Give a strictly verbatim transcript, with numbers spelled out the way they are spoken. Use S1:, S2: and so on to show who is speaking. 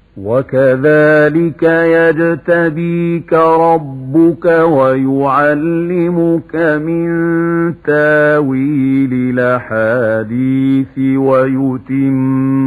S1: وكذلك يجتبيك ربك ويعلمك من تاويل الأحاديث ويتم